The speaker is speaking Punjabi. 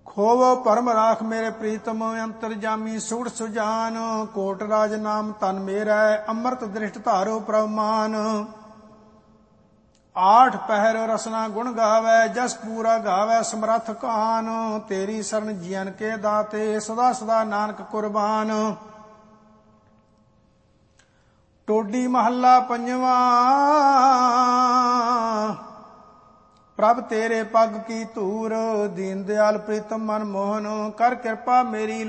ਖੋਵੋ ਭਰਮ ਰਾਖ ਮੇਰੇ ਪ੍ਰੀਤਮ, ਅੰਤਰਜਾਮੀ ਸੂੜ ਸੁਜਾਨ। ਕੋਟ ਰਾਜ ਨਾਮ ਤਨ ਮੇਰਾ, ਅੰਮ੍ਰਿਤ ਦ੍ਰਿਸ਼ਟ ਧਾਰੋ ਪ੍ਰਭ ਮਾਨ। 8 ਪਹਿਰ ਰਸਨਾ ਗੁਣ ਗਾਵੈ, ਜਸ ਪੂਰਾ ਗਾਵੈ ਸਮਰੱਥ ਕਾਨ। ਤੇਰੀ ਸਰਨ ਜੀਵਨ ਕੇ ਦਾਤੇ, ਸਦਾ ਸਦਾ ਨਾਨਕ ਕੁਰਬਾਨ। ਟੋਡੀ ਮਹੱਲਾ ਪੰਜਵਾਂ। ਪ੍ਰਭ ਤੇਰੇ ਪੱਗ ਕੀ ਧੂਰ, ਦੀਨ ਦਿਆਲ ਪ੍ਰੀਤਮ ਮਨ ਮੋਹਨ। ਕਰ ਕਿਰਪਾ ਮੇਰੀ